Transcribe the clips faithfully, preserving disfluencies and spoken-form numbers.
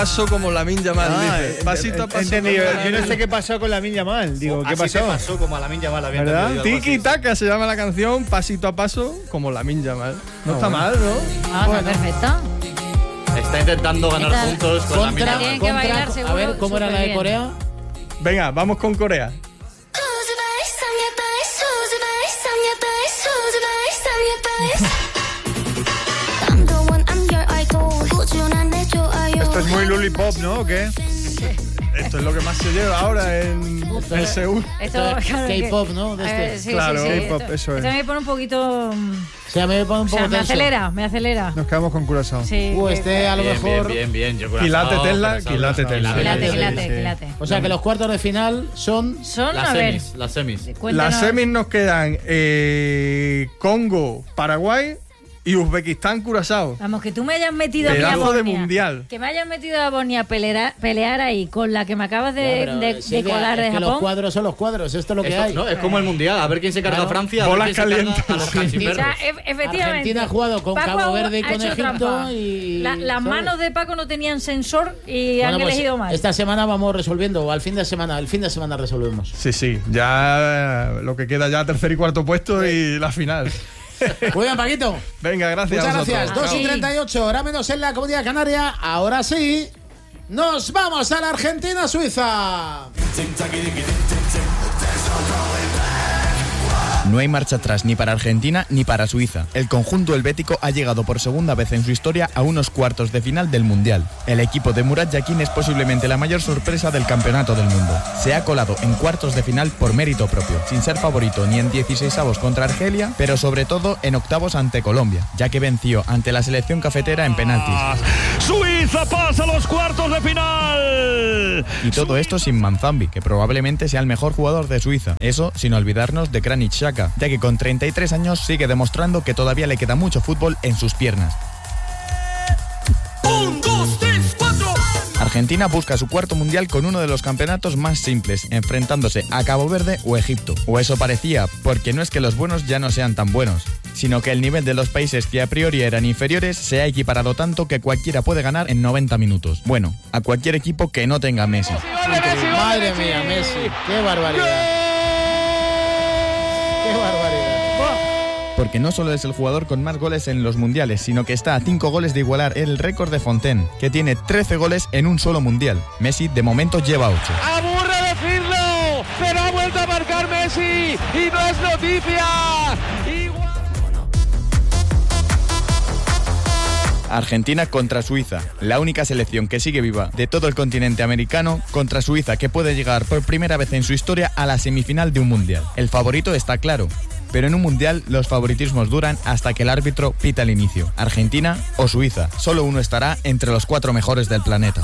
Paso como Lamine Yamal, Ah, dice. Pasito a paso. entendido. como Yo no sé Lamine qué pasó con Lamine Yamal. Digo, ¿qué Así pasó? te pasó como a Lamine Yamal, había ¿Verdad? entendido algo Tiki así. Taka se llama la canción, pasito a paso como Lamine Yamal. No Ah, está bueno. mal, ¿no? Ah, está perfecto. Está intentando ganar Está- puntos con Lamine Contra- Yamal. Tienen que bailar A seguro ver, ¿cómo era la de superbién. Corea? Venga, vamos con Corea. Esto es muy lollipop, ¿no? ¿O qué? Esto es lo que más se lleva ahora en, en Seúl. Esto, Esto es claro que- K-pop, ¿no? De este. Eh, sí, Claro, sí, sí. K-pop, Esto- eso es. esto me pone un poquito. mm, O sea, me pone un O poco sea, me tenso. acelera, me acelera. Nos quedamos con Curazao. Sí. Uh, este a lo Bien, mejor. bien, bien, bien. Yo Curazao, Quilate Tesla, Curazao, quilate Curazao. Tesla. Quilate, Sí, quilate, sí. quilate. O sea, que los cuartos de final son. Son, Las a ver, semis, las semis. cuéntanos. Las semis nos quedan eh, Congo, Paraguay y Uzbekistán, Curazao. Vamos, que tú me hayas metido a mí a Pedazo de Bosnia. mundial. Que me hayas metido a Bosnia a pelear, pelear ahí con la que me acabas de, Ya, pero, de- sí, de que- colar es de que los Japón. cuadros son los cuadros, esto es lo que Esto- hay. no, es como el mundial, a ver quién se carga Claro. a Francia, a Bolas ver quién se carga calientes. a los O canchiperros. sea, e- efectivamente. Argentina ha jugado con Paco Cabo Verde y ha con hecho Egipto trampa. y- La- las ¿sabes? manos de Paco no tenían sensor y Bueno, han pues, elegido mal. esta semana vamos resolviendo, o al fin de semana, el fin de semana resolvemos. Sí, sí, ya eh, lo que queda ya tercer y cuarto puesto y la final. Muy bien, Paquito. Venga, gracias. Muchas a vosotros. gracias. dos y Sí. treinta y ocho, hora menos en la Comunidad Canaria. Ahora sí, nos vamos a la Argentina-Suiza. No hay marcha atrás ni para Argentina ni para Suiza. El conjunto helvético ha llegado por segunda vez en su historia a unos cuartos de final del Mundial. El equipo de Murat Yakin es posiblemente la mayor sorpresa del campeonato del mundo. Se ha colado en cuartos de final por mérito propio, sin ser favorito ni en dieciseisavos contra Argelia, pero sobre todo en octavos ante Colombia, ya que venció ante la selección cafetera en penaltis. Suiza pasa a los cuartos de final. Y todo esto sin Manzambi, que probablemente sea el mejor jugador de Suiza. Eso sin olvidarnos de Granit Xhaka, ya que con treinta y tres años sigue demostrando que todavía le queda mucho fútbol en sus piernas. Un, dos, tres, cuatro. Argentina busca su cuarto mundial con uno de los campeonatos más simples, enfrentándose a Cabo Verde o Egipto. O eso parecía, porque no es que los buenos ya no sean tan buenos, sino que el nivel de los países que a priori eran inferiores se ha equiparado tanto que cualquiera puede ganar en noventa minutos. Bueno, a cualquier equipo que no tenga a Messi. Madre mía, Messi. Qué barbaridad. Qué barbaridad. Porque no solo es el jugador con más goles en los mundiales, sino que está a cinco goles de igualar el récord de Fontaine, que tiene trece goles en un solo mundial. Messi de momento lleva ocho. Aburre decirlo, pero ha vuelto a marcar Messi y no es noticia. Igual. Argentina contra Suiza, la única selección que sigue viva de todo el continente americano, contra Suiza, que puede llegar por primera vez en su historia a la semifinal de un mundial. El favorito está claro, pero en un mundial los favoritismos duran hasta que el árbitro pita el inicio. Argentina o Suiza, solo uno estará entre los cuatro mejores del planeta.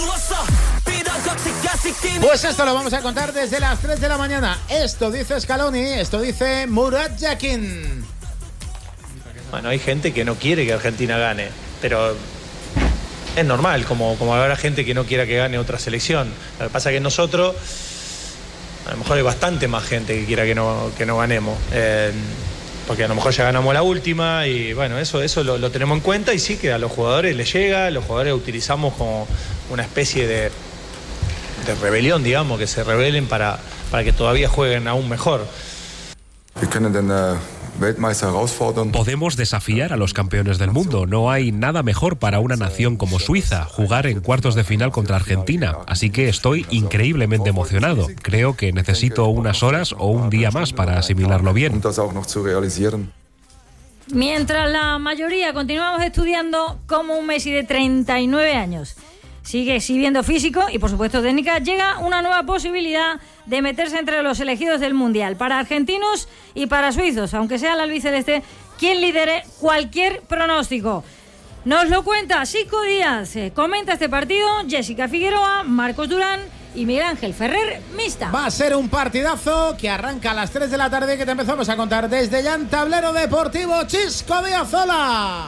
Pues esto lo vamos a contar desde las tres de la mañana. Esto dice Scaloni, esto dice Murat Yakin. Bueno, hay gente que no quiere que Argentina gane, pero es normal, como, como habrá gente que no quiera que gane otra selección. Lo que pasa es que nosotros, a lo mejor hay bastante más gente que quiera que no, que no ganemos, eh, porque a lo mejor ya ganamos la última y bueno, eso, eso lo, lo tenemos en cuenta y sí que a los jugadores les llega, los jugadores utilizamos como una especie de, de rebelión, digamos, que se rebelen para, para que todavía jueguen aún mejor. Podemos desafiar a los campeones del mundo. No hay nada mejor para una nación como Suiza, jugar en cuartos de final contra Argentina. Así que estoy increíblemente emocionado. Creo que necesito unas horas o un día más para asimilarlo bien. Mientras la mayoría continuamos estudiando cómo un Messi de treinta y nueve años sigue exhibiendo físico y por supuesto técnica, llega una nueva posibilidad de meterse entre los elegidos del Mundial, para argentinos y para suizos, aunque sea el albiceleste quien lidere cualquier pronóstico. Nos lo cuenta Sico Díaz, eh, comenta este partido Jessica Figueroa, Marcos Durán y Miguel Ángel Ferrer Mista. Va a ser un partidazo que arranca a las tres de la tarde, que te empezamos a contar desde ya en Tablero Deportivo. Chisco Díaz, hola.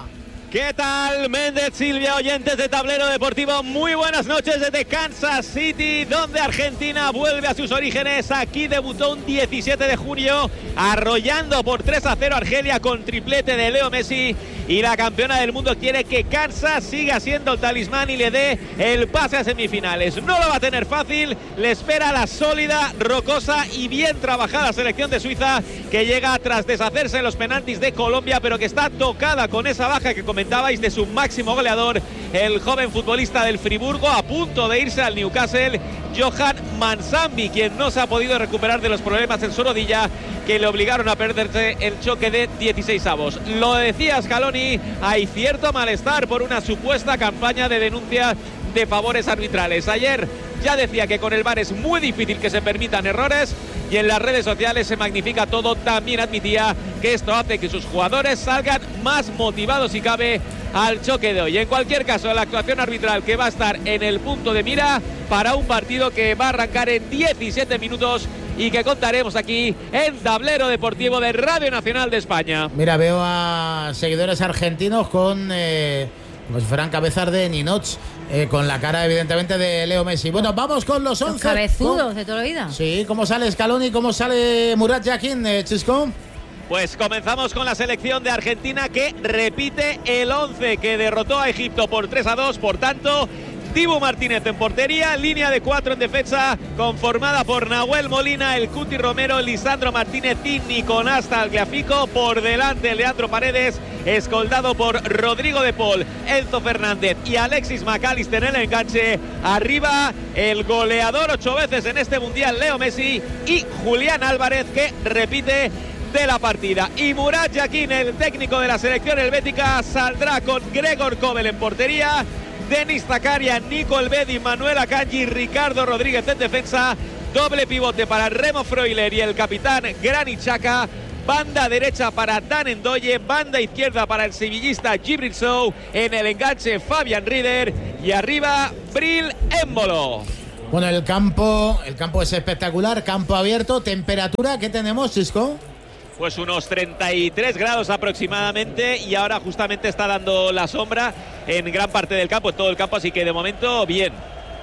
¿Qué tal, Méndez, Silvia, oyentes de Tablero Deportivo? Muy buenas noches desde Kansas City, donde Argentina vuelve a sus orígenes. Aquí debutó un diecisiete de junio, arrollando por tres a cero a Argelia con triplete de Leo Messi. Y la campeona del mundo quiere que Kansas siga siendo el talismán y le dé el pase a semifinales. No lo va a tener fácil, le espera la sólida, rocosa y bien trabajada selección de Suiza, que llega tras deshacerse en los penaltis de Colombia, pero que está tocada con esa baja que comentabais de su máximo goleador, el joven futbolista del Friburgo, a punto de irse al Newcastle, Johan Mansambi, quien no se ha podido recuperar de los problemas en su rodilla que le obligaron a perderse el choque de dieciséis avos. Lo decía Scaloni, hay cierto malestar por una supuesta campaña de denuncia de favores arbitrales. Ayer ya decía que con el V A R es muy difícil que se permitan errores, y en las redes sociales se magnifica todo. También admitía que esto hace que sus jugadores salgan más motivados si cabe al choque de hoy. En cualquier caso, la actuación arbitral que va a estar en el punto de mira para un partido que va a arrancar en diecisiete minutos y que contaremos aquí en Tablero Deportivo de Radio Nacional de España. Mira, veo a seguidores argentinos con eh, como si fueran cabezas de Ninoch, eh, con la cara evidentemente de Leo Messi. Bueno, vamos con los once. Los cabezudos ¿Cómo? de toda la vida. Sí, ¿cómo sale Scaloni? ¿Cómo sale Murat Yakin, eh, Chisco? Pues comenzamos con la selección de Argentina, que repite el once que derrotó a Egipto por tres a dos. Por tanto, Dibu Martínez en portería, línea de cuatro en defensa conformada por Nahuel Molina, el Cuti Romero, Lisandro Martínez y Nicolás Tagliafico. Por delante Leandro Paredes, escoltado por Rodrigo de Paul, Enzo Fernández y Alexis McAllister en el enganche. Arriba el goleador ocho veces en este mundial, Leo Messi, y Julián Álvarez, que repite de la partida. Y Murat Yakin, el técnico de la selección helvética, saldrá con Gregor Kobel en portería, Denis Zakaria, Nico Elvedi, Manuel Akanji, Ricardo Rodríguez en defensa. Doble pivote para Remo Freuler y el capitán Granit Xhaka. Banda derecha para Dan Ndoye, banda izquierda para el sevillista Djibril Sow, en el enganche Fabian Rieder y arriba Bril Embolo. Bueno, el campo, el campo es espectacular, campo abierto. Temperatura, ¿qué tenemos, Chisco? Pues unos treinta y tres grados aproximadamente, y ahora justamente está dando la sombra en gran parte del campo, en todo el campo, así que de momento bien.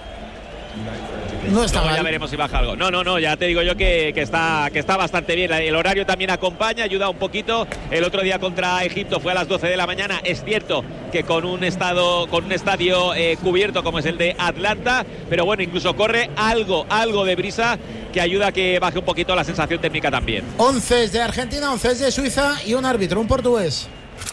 No está Luego mal. Ya veremos si baja algo. No, no, no, ya te digo yo que, que, está, que está bastante bien. El horario también acompaña, ayuda un poquito. El otro día contra Egipto fue a las doce de la mañana. Es cierto que con un, estado, con un estadio eh, cubierto como es el de Atlanta, pero bueno, incluso corre algo, algo de brisa que ayuda a que baje un poquito la sensación térmica también. once de Argentina, once de Suiza y un árbitro, un portugués.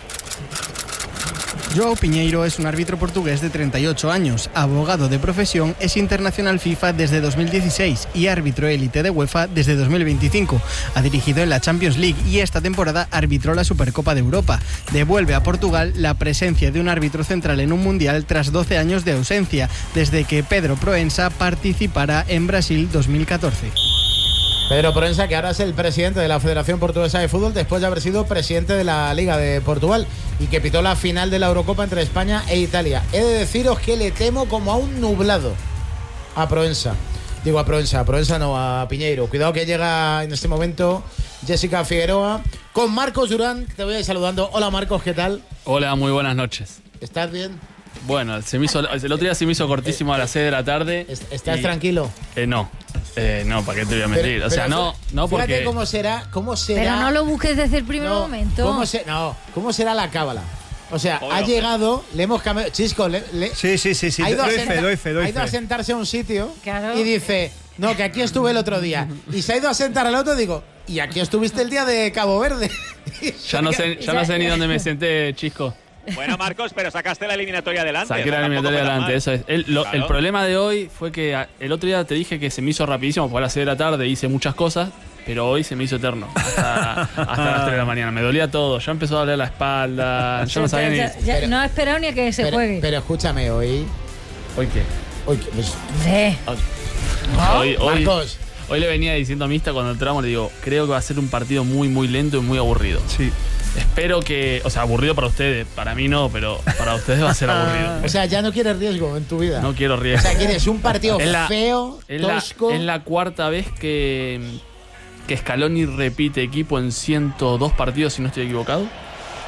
João Pinheiro es un árbitro portugués de treinta y ocho años, abogado de profesión, es internacional FIFA desde dos mil dieciséis y árbitro élite de UEFA desde dos mil veinticinco. Ha dirigido en la Champions League y esta temporada arbitró la Supercopa de Europa. Devuelve a Portugal la presencia de un árbitro central en un mundial tras doce años de ausencia, desde que Pedro Proença participara en Brasil dos mil catorce. Pedro Proença, que ahora es el presidente de la Federación Portuguesa de Fútbol, después de haber sido presidente de la Liga de Portugal y que pitó la final de la Eurocopa entre España e Italia. He de deciros que le temo como a un nublado a Proença. Digo a Proença, a Proença no, a Pinheiro. Cuidado que llega en este momento Jessica Figueroa con Marcos Durán, que te voy a ir saludando. Hola Marcos, ¿qué tal? Hola, muy buenas noches. ¿Estás bien? Bueno, se me hizo, el otro día se me hizo cortísimo a las seis de la tarde. ¿Estás y, tranquilo? Eh, no, eh, no, ¿para qué te voy a mentir? Pero, o sea, pero, no, no porque... Fíjate cómo será, cómo será... Pero no lo busques desde el primer no, momento. ¿cómo se, no, ¿cómo será la cábala? O sea, Obvio. ha llegado, le hemos cambiado... Chisco, le, le, Sí, sí, sí, sí. ha ido, a, Doy senta- fe, doy fe, doy ha ido a fe. sentarse a un sitio Claro. y dice, no, que aquí estuve el otro día. Y se ha ido a sentar al otro y digo, y aquí estuviste el día de Cabo Verde. Ya no sé, ya no sé ni dónde me senté, Chisco. Bueno, Marcos, pero sacaste la eliminatoria adelante. Saqué la Tampoco eliminatoria fue tan adelante, mal. eso es. El, lo- Claro. el problema de hoy fue que a- el otro día te dije que se me hizo rapidísimo, fue a las seis de la tarde, hice muchas cosas, pero hoy se me hizo eterno, hasta, hasta las tres de la mañana. Me dolía todo, ya empezó a doler la espalda, yo no sabía ni... Ya- ya- Pero- no ha esperado ni a que se pero, juegue. pero escúchame, hoy... ¿Hoy qué? Hoy, pues, Sí. Hoy, hoy, Marcos, hoy le venía diciendo a Mista cuando entramos, le digo, creo que va a ser un partido muy, muy lento y muy aburrido. Sí. Espero que, o sea, aburrido para ustedes, para mí no, pero para ustedes va a ser aburrido. o sea, ya no quieres riesgo en tu vida. No quiero O riesgo. sea, quieres un partido Es la- feo, Es la, tosco... es la cuarta vez que, que Scaloni repite equipo en ciento dos partidos, si no estoy equivocado.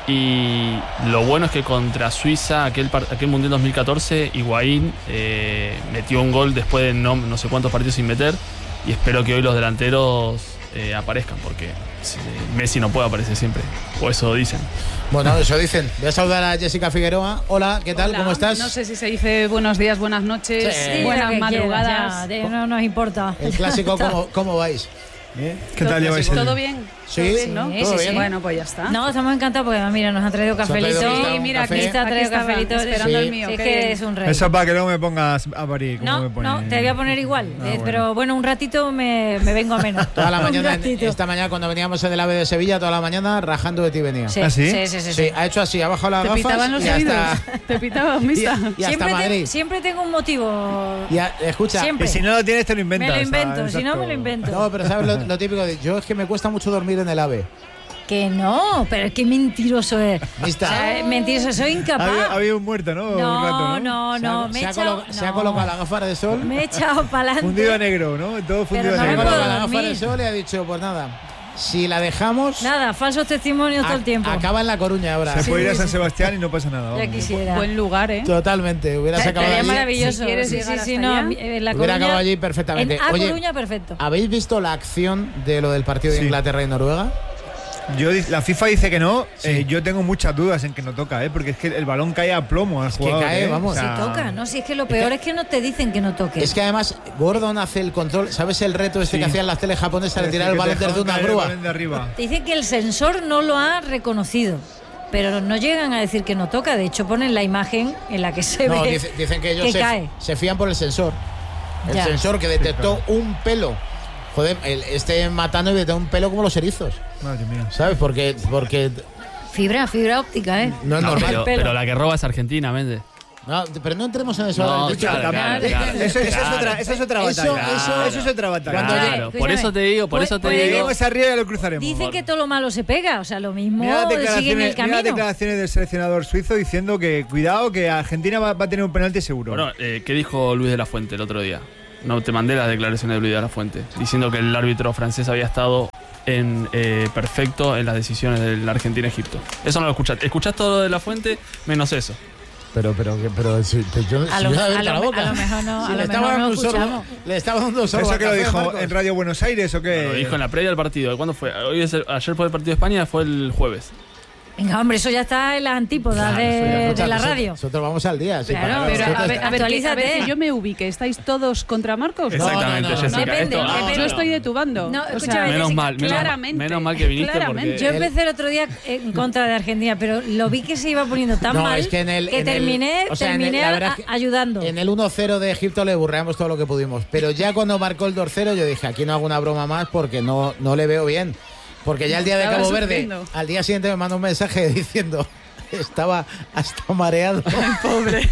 Y lo bueno es que contra Suiza, aquel, aquel Mundial dos mil catorce, Higuaín eh, metió un gol después de no, no sé cuántos partidos sin meter. Y espero que hoy los delanteros eh, aparezcan, porque Messi no puede aparecer siempre. O eso dicen. Bueno, eso dicen. Voy a saludar a Jessica Figueroa. Hola, ¿qué tal? Hola. ¿Cómo estás? No sé si se dice buenos días, buenas noches, Sí. buenas Sí, madrugadas. quieras, ya, no nos importa. El clásico, ¿cómo, cómo vais? ¿Eh? ¿Qué tal lleváis el- ¿Todo bien? Sí, ¿Todo bien, ¿no? sí, ¿Todo sí, bien? sí. Bueno, pues ya está. No, estamos encantados porque, mira, nos han traído cafelito. traído Sí, mira, café. aquí, Mista ha aquí traído estaba cafelito. esperando Sí. el mío. Es qué que bien. es un rey. Eso es para que luego me pongas a parir. como No, me pone... no, te voy a poner igual. Ah, eh, bueno. Pero bueno, un ratito me, me vengo a menos. Toda la Un mañana, ratito. esta mañana cuando veníamos en el AVE de Sevilla, toda la mañana rajando de ti venía. Sí, ¿Ah, sí? sí, sí, sí, Sí, sí. ha hecho así, ha bajado las Te gafas pitaban los y oídos. hasta, Te pitaban, y, mista. y hasta Siempre, te- Madrid. siempre tengo un motivo. Y a- escucha, Siempre. Y si no lo tienes, te lo Me inventas. lo invento, ¿sabes? si no me lo Exacto. invento. no, pero ¿sabes lo, lo típico? De, yo es que me cuesta mucho dormir en el AVE. Que no, pero es que mentiroso es. Mista. O sea, mentiroso, soy incapaz. Había, había un muerto, ¿no? Un No, rato, no, Se ha- no, me se, he ha echado. colo- se ha no. colocado las gafas de sol. Me he echado para Fundido a adelante. negro, ¿no? Todo fundido no a Se ha me negro. puedo colocado las gafas dormir. de sol y ha dicho, pues nada, si la dejamos, Nada, falsos testimonios todo el a- tiempo. acaba en La Coruña ahora. Se Sí, puede ir a sí, San sí. Sebastián y no pasa nada. Ya vamos. quisiera. Buen lugar, ¿eh? Totalmente, hubieras acabado Estaría allí. maravilloso. si quieres sí, llegar sí, sí, hasta no, allá, a mí- en la Hubiera Coruña, acabado allí perfectamente. En A Oye, Coruña, perfecto. ¿habéis visto la acción de lo del partido de Sí. Inglaterra y Noruega? Yo, di- la FIFA dice que no. Sí. eh, yo tengo muchas dudas en que no toca, ¿eh? Porque es que el balón cae a plomo al que jugador. cae, ¿eh? vamos. O sea, Si toca, ¿no? Si es que lo peor es que no te dicen que no toque. Es que además Gordon hace el control. ¿Sabes el reto este Sí. que hacían las teles japonesas de que tirar el te balón dejaban desde una caer el grúa? balón de arriba. Te dicen que el sensor no lo ha reconocido. Pero no llegan a decir que no toca. De hecho, ponen la imagen en la que se No, ve dice- dicen que ellos que se, cae. se fían por el sensor. El Ya. sensor que detectó Sí, claro. un pelo. Joder, el, este matando y detectó un pelo como los erizos. Madre mía. ¿Sabes? Porque, porque Fibra, fibra óptica, ¿eh? no es No, normal. pero, pelo. pero la que roba es Argentina, Méndez. No, pero no entremos en eso. No, ahora. claro, Dicho- claro, claro. Eso, eso es Claro. otra, eso es otra Eso- batalla. eso- eso es otra batalla. Cuando Claro, llegue- por escúchame. eso te digo, por Puede- eso te puede- digo. Lleguemos arriba y ya lo cruzaremos. Dicen que todo lo malo se pega. O sea, lo mismo Mira las siguen el declaraciones, mira las camino. declaraciones del seleccionador suizo diciendo que cuidado, que Argentina va, va a tener un penalti seguro. Bueno, eh, ¿qué dijo Luis de la Fuente el otro día? No, te mandé las declaraciones de Luis de la Fuente, diciendo que el árbitro francés había estado en eh, perfecto en las decisiones de la Argentina-Egipto. Eso no lo escuchaste. Escuchás todo lo de la Fuente, menos eso. Pero, pero, pero, si- yo, A si lo, yo le a, abierto lo, la boca. a lo mejor no, Si a le lo estaba mejor dando no un sorbo- escuchamos. Le estaba dando un sorbo ¿Eso al que lo café, dijo Marcos. en Radio Buenos Aires o qué? Lo dijo en la previa del partido. ¿Cuándo fue? Hoy es el- ayer fue el partido de España, fue el jueves. Venga, hombre, eso ya está en las antípodas Claro, de, eso ya, de escucha, la nosotros- radio. Nosotros vamos al día. sí, Claro, para- Pero a nosotros- ver, a ver, que, a ver, Actualízate. que yo me ubique. ¿Estáis todos contra Marcos? Exactamente, no, no, Jessica. depende, Esto- depende. Yo estoy de tu bando. No, O sea, escúchame, menos Jessica, mal, menos, mal- claramente, menos mal que viniste claramente. porque Yo empecé el otro día en contra de Argentina, pero lo vi que se iba poniendo tan No, mal es que en el- en el- terminé, o sea, en el- terminé la verdad a- es que ayudando. En el uno cero de Egipto le burreamos todo lo que pudimos. Pero ya cuando marcó el dos cero yo dije, aquí no hago una broma más porque no, no le veo bien. Porque ya el día de Estaba Cabo Verde, sufriendo. al día siguiente me manda un mensaje diciendo, estaba hasta mareado. Pobre.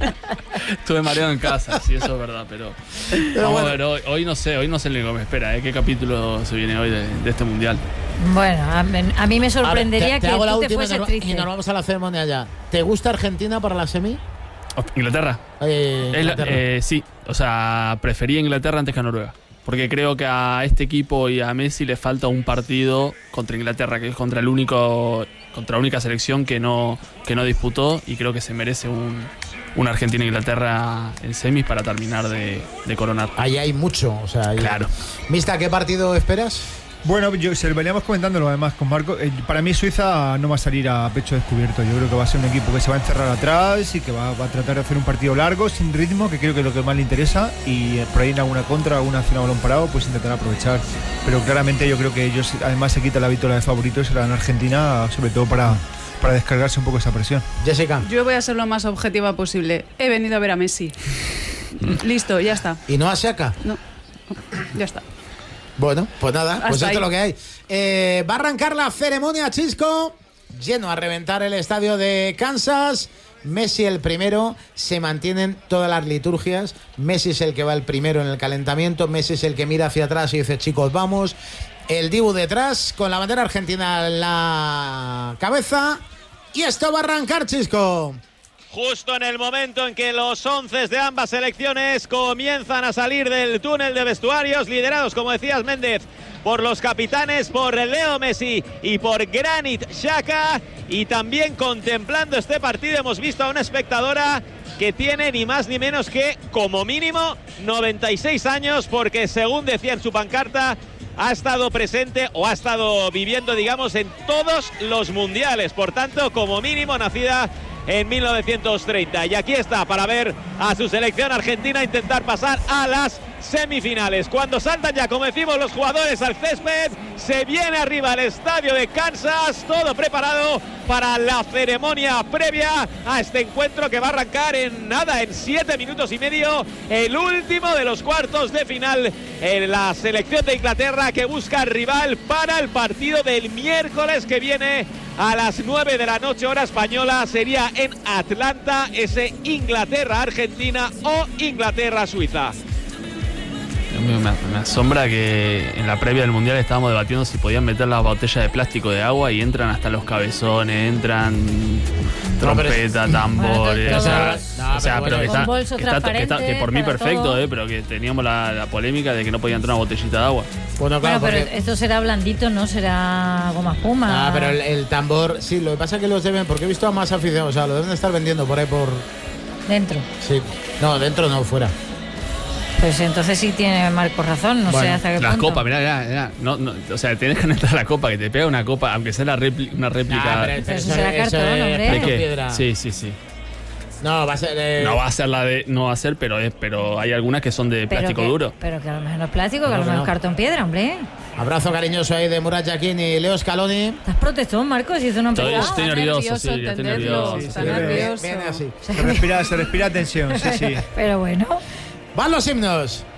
estuve mareado en casa, sí, eso es verdad, pero, vamos bueno. a ver, hoy, hoy no sé, hoy no sé lo que me espera, ¿eh? ¿Qué capítulo se viene hoy de, de este mundial? Bueno, a, a mí me sorprendería A ver, te- te que hago la tú te última y fueses nos- triste. y nos vamos a la ceremonia ya. ¿Te gusta Argentina para la semi? Oh, ¿Inglaterra? Eh, Es la- Inglaterra. eh, sí, o sea, prefería Inglaterra antes que a Noruega. Porque creo que a este equipo y a Messi le falta un partido contra Inglaterra, que es contra el único, contra la única selección que no, que no disputó, y creo que se merece un, un Argentina-Inglaterra en semis para terminar de, de coronar. Ahí hay mucho. O sea, ahí- Claro. Mista, ¿qué partido esperas? Bueno, yo, se lo veníamos comentándolo además con Marco. eh, para mí Suiza no va a salir a pecho descubierto. Yo creo que va a ser un equipo que se va a encerrar atrás y que va, va a tratar de hacer un partido largo, sin ritmo, que creo que es lo que más le interesa. Y eh, por ahí en alguna contra, alguna acción a balón parado, pues intentar aprovechar. Pero claramente yo creo que ellos además se quitan la victoria de favoritos y se la dan a Argentina, sobre todo para, para descargarse un poco esa presión. Jessica. Yo voy a ser lo más objetiva posible. He venido a ver a Messi. Listo, ya está. ¿Y no a Xhaka? No, ya está. Bueno, pues nada, pues Hasta esto es ahí. lo que hay. Eh, va a arrancar la ceremonia, Chisco. Lleno a reventar el estadio de Kansas. Messi el primero. Se mantienen todas las liturgias. Messi es el que va el primero en el calentamiento. Messi es el que mira hacia atrás y dice, chicos, vamos. El Dibu detrás con la bandera argentina en la cabeza. Y esto va a arrancar, Chisco. justo en el momento en que los once de ambas selecciones comienzan a salir del túnel de vestuarios, liderados, como decías, Méndez, por los capitanes, por Leo Messi y por Granit Xhaka. Y también contemplando este partido hemos visto a una espectadora que tiene ni más ni menos que, como mínimo, noventa y seis años, porque según decía en su pancarta, ha estado presente o ha estado viviendo, digamos, en todos los mundiales. Por tanto, como mínimo, nacida en mil novecientos treinta. Y aquí está para ver a su selección argentina intentar pasar a las semifinales. Cuando saltan ya, como decimos, los jugadores al césped, se viene arriba al estadio de Kansas, todo preparado para la ceremonia previa a este encuentro que va a arrancar en nada, en siete minutos y medio, el último de los cuartos de final en la selección de Inglaterra, que busca rival para el partido del miércoles que viene a las nueve de la noche, hora española. Sería en Atlanta, ese Inglaterra-Argentina o Inglaterra-Suiza. Me, me asombra que en la previa del Mundial estábamos debatiendo si podían meter las botellas de plástico de agua y entran hasta los cabezones, entran trompeta, tambores, o sea, o sea, pero que está, que, está, que, está, que por mí perfecto, todo. eh, pero que teníamos la, la polémica de que no podía entrar una botellita de agua. Bueno, claro, bueno, pero porque... esto será blandito, no será goma espuma. Ah, pero el, el tambor, sí, lo que pasa es que los deben, porque he visto a más aficionados, o sea, lo deben de estar vendiendo por ahí por... Dentro. Sí, no, dentro no, fuera. Pues entonces sí tiene Marco razón, no bueno, sé hasta qué las punto. copas, mirá, mirá, mirá. No, no, o sea, tienes que entrar a la copa, que te pega una copa, aunque sea la repli una réplica. Nah, pero, pero eso será cartón, hombre. ¿De qué? Piedra. Sí, sí, sí. No, va a ser... Eh... No va a ser la de... No va a ser, pero es, pero hay algunas que son de Pero plástico que, duro. Pero que a lo mejor no es plástico, que No, a lo mejor no. es cartón piedra, hombre. Abrazo cariñoso ahí de Murat Yakin y Leo Scaloni. ¿Estás protestón, Marcos? Si esto no Estoy, empezó. estoy nervioso, sí, estoy entenderlo. nervioso. Sí, está sí, nervioso. Viene así. Se respira, se respira tensión, sí, sí. Pero bueno. Van los himnos.